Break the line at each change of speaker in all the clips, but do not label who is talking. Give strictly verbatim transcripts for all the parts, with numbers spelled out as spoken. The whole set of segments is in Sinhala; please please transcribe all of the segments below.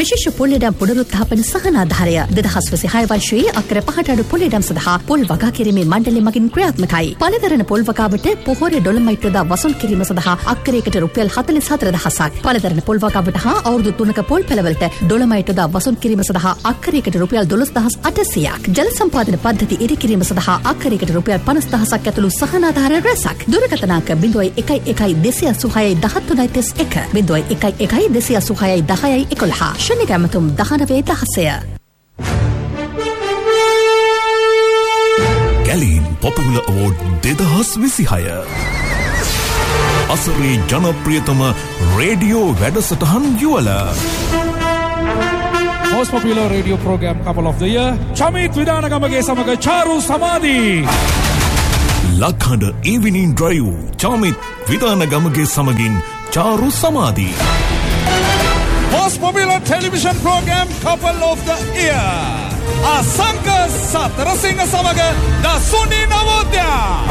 විශේෂ පොල්ලෙඩම් පුනරුත්ථාපන සහනාධාරය දෙදහස් විසිහය වර්ෂයේ අක්කර පහට අඩු පොල්ලෙඩම් සඳහා පොල් වගා කිරීමේ මණ්ඩලය මගින් ක්‍රියාත්මකයි. පළදරන පොල් වගාවට පොහොර ඩොලමයිට් යොදා වසූල් කිරීම සඳහා අක්කරයකට රුපියල් හතළිස් හතර දහසක්. පළදරන පොල් වගාවට හා අවුරුදු තුනක පොල් පෙළවලට ඩොලමයිට් යොදා වසූල් කිරීම සඳහා අක්කරයකට රුපියල් දොළොස් දහස් අටසියයක්. ජල සම්පාදන පද්ධති ඉරි කිරීම සඳහා අක්කරයකට රුපියල් පනස් දහසක් ඇතුළු සහනාධාර රැසක්. දුරකථන අංක ज़ीरो एक एक දෙසිය අසූහයයි දහතුනයි තිස් එක ज़ीरो एक एक දෙසිය අසූහයයි දහයයි එකොළහ. ශනික ඇමතුම් දහනවය දහසය.
ගැලීන් පොපුලර් අවෝඩ් දෙදහස් විසිහය අසරේ ජනප්‍රියතම රේඩියෝ වැඩසටහන් යුවල.
Most popular radio program couple of the year Chamith විදානගමගේ සමග චාරු සමාධි.
ලක්හඬ evening drive චමිත් විදානගමගේ සමගින් චාරු සමාධි.
Most popular television program couple of the year Asanka Satharasinghe සමග දසුනි නවෝදය.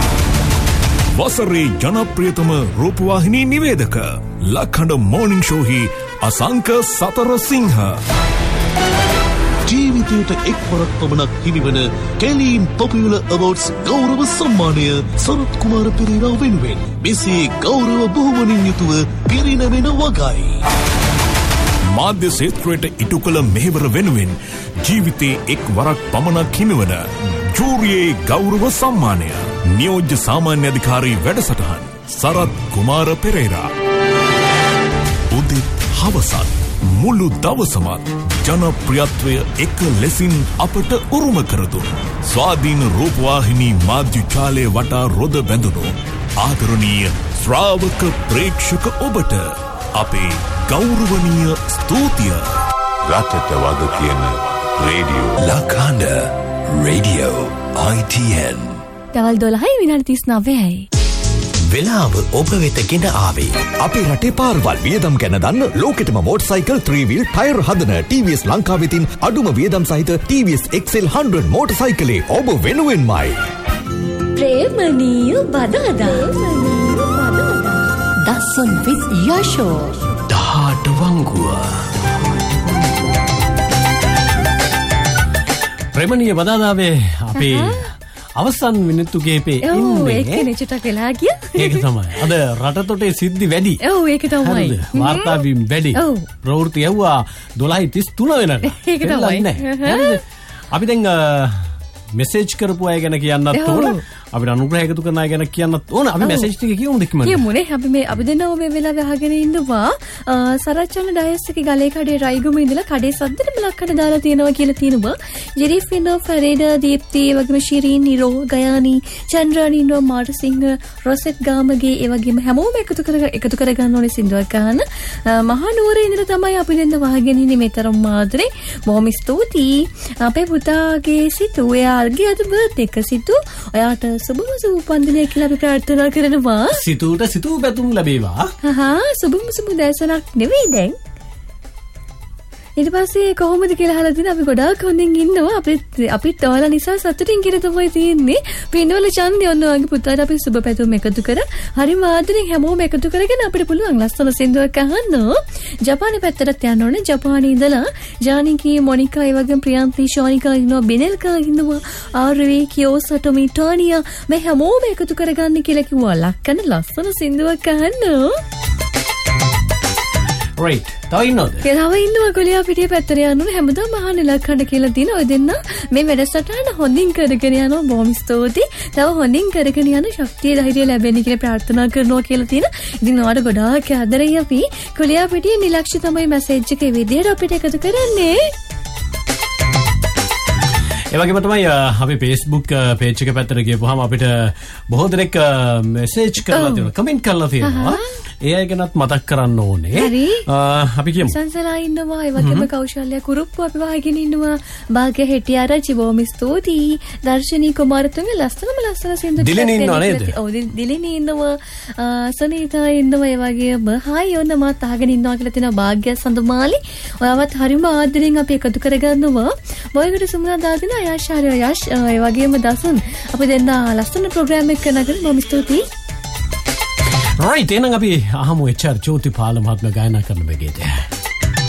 වසරේ ජනප්‍රියතම රූපවාහිනී නිවේදක ලක්හඬ මෝර්නිං ෂෝහි අසංක සතරසිංහ.
ජීවිතයට එක්වරක් පමණක් හිමිවන කැලීන් පොපියුලර් අවෝඩ්ස් ගෞරව සම්මානය සරත් කුමාර පෙරේරා වෙනුවෙන් මෙසේ ගෞරව බුහුමනින් යුතුව පිරිනැමෙන වගයි.
මාධ්‍ය ක්ෂේත්‍රයට ඉටු කළ මෙහෙවර වෙනුවෙන් ජීවිතේ එක් වරක් පමණක් හිමිවන ජූරියේ ගෞරව සම්මානය නියෝජ්‍ය සාමාන්‍ය අධිකාරී වැඩසටහන් සරත් කුමාර පෙරේරා. උදේ හවසත් මුළු දවසමත් ජනප්‍රියත්වය එක ලෙසින් අපට උරුම කරදුන් ස්වාධීන රූපවාහිනී මාධ්‍ය ජාලය වටා රොද බැඳුණු ආදරණීය ශ්‍රාවක ප්‍රේක්ෂක ඔබට අපේ ගෞරවනීය ස්තුතිය.
රටට වග කියන radio ලක්හඬ radio I T N.
දවල් දොළහයි විනාඩි තිස් නවයයි.
වෙලාව ඔබ වෙත ගෙන ආවේ.
අපේ රටේ පාරවල් වියදම් ගැන දන්න ලෝකෙටම මෝටර්සයිකල් three wheel ටයර් හදන T V S ලංකාව වෙතින් අඩුම වියදම් සහිත T V S X L one hundred මෝටර්සයිකලේ ඔබ වෙනුවෙන්මයි.
ප්‍රේමණීය බදාදා.
දසුන් with යෂෝ.
දහට වංගුව.
ප්‍රේමණීය බදාදාවේ අපේ අවසන් මිනිත්තුගේ පේ ඉන්නේ.
ඒක නෙචටක් වෙලා ගියා.
ඒක තමයි. අද රටතොටේ සිද්ධි වැඩි.
ඔව් ඒක තමයි.
වාර්තා වීම වැඩි. ප්‍රවෘත්ති යවුවා දොළහයි තිස් තුන වෙනකම්.
ඒක තමයි.
අපි දැන් මෙසේජ් කරපු අය ගැන කියන්නත් ඕන. අපිට අනුග්‍රහ එකතු කරන අය ගැන කියන්නත් ඕන. අපි මෙසේජ් ටික කියමුද කිමද?
කියමුනේ. අපි මේ අපි දෙන්නව මේ වෙලාවේ අහගෙන ඉන්නවා. සරච්චල ඩයස් එකේ ගලේ කඩේ රයිගම ඉඳලා කඩේ සද්දෙට බලක්කට දාලා තියෙනවා කියලා තියෙනවා. ජෙරිෆිනෝ ෆරේඩා දීප්ති වගේම ශිරීන් නිරෝ ගයානි චන්ද්‍රානි ඉන්නවා මාර්සිංහ රොසෙට් ගාමගේ ඒ වගේම හැමෝම එකතු කර එකතු කර ගන්න ඕනේ සින්දුවක් ගන්න. මහා නුවරේ ඉඳලා තමයි අපි දෙන්න වහගෙන ඉන්නේ මේතරම් මාත්‍රේ. බොහොම ස්තුතියි. අපේ පුතාගේ සිතු එයාගේ අද බර්ත්ඩේ එක සිතු. ඔයාට සුබම සුබ උපන්දිනය කියලා අපි ප්‍රාර්ථනා කරනවා.
සිතුට සිතු පැතුම් ලැබේවා.
හා සුබම සුබ දැසනක් නෙවෙයි දැන්. ඊට පස්සේ කොහොමද කියලා අහලා තියෙන අපි ගොඩාක් හොඳින් ඉන්නවා. අපිත් අපිත් ඔයාලා නිසා සතුටින් කියලා තමයි තියෙන්නේ. පින්නවල ඡන්දය ඔන්න ඔයගේ පුතාට අපි සුබ පැතුම් එකතු කර හරිම ආදරෙන් හැමෝම එකතු කරගෙන අපිට පුළුවන් ලස්සන සින්දුවක් අහන්න. ජපානයේ පැත්තට යන්න ඕනේ. ජපානයේ ඉඳලා ජානිකී මොනිකා ඒ වගේම ප්‍රියන්ති ශෝනිකා ඉන්නවා. බෙනෙල්කා ඉන්නවා. ආර්වී කියෝසටෝ මිටානියා මේ හැමෝම එකතු කරගන්න කියලා කිව්වා. ලක්කන ලස්සන සින්දුවක් අහන්න.
right. තව ඉන්නවද?
තව ඉන්නවා කොලියා පිටියේ පැත්තට යන්න ඕනේ. හැමදාම අහන්නේ ලක්කඩ කියලා තියෙන ඔය දෙන්න මේ වැඩසටහන හොඳින් කරගෙන යනවා. බොහොම ස්තුතියි. තව හොඳින් කරගෙන යන ශක්තිය ධෛර්යය ලැබෙන්න කියලා ප්‍රාර්ථනා කරනවා කියලා තියෙන. ඉතින් ඔයාලට ගොඩාක් ආදරෙයි අපි. කොලියා පිටියේ නිලක්ෂ තමයි මැසේජ් එකේ විදියට අපිට එකතු කරන්නේ.
ඒ වගේම තමයි අපි Facebook page එක පැත්තට ගියපුවාම අපිට බොහෝ දෙනෙක් message කරලා තියෙනවා, comment කරලා තියෙනවා. ඒ අය ගැනත් මතක් කරන්න ඕනේ. අපි කියමු.
සංසලා ඉන්නවා, ඒ වගේම කෞශල්‍ය කුරුප්පු අපි වහගෙන ඉන්නවා. භාග්‍ය හෙටිආරච්චි බොහොම ස්තුතියි. දර්ශනී කුමාරතුංග ලස්සනම ලස්සන සින්දු
දිලිනී ඉන්නව නේද?
ඔව් දිලිනී ඉන්නවා. සනීතා ඉන්නවා. ඒ වගේම හායි ඔන්න මාත් අහගෙන ඉන්නවා කියලා තියෙනවා. භාග්‍ය සඳමාලි ඔයාවත් හරිම ආදරෙන් අපි එකතු කරගන්නවා. බොයකට සුමනා දාදින ආශාරය යශ් ඒ වගේම දසුන් අපි දෙන්න ලස්සන ප්‍රෝග්‍රෑම් එකක් කරනකොට බොහොම ස්තුතියි.
right එහෙනම් අපි අහමු එච් ආර් ජෝතිපාල මහත්මයා ගායනා කරන බෙගේට.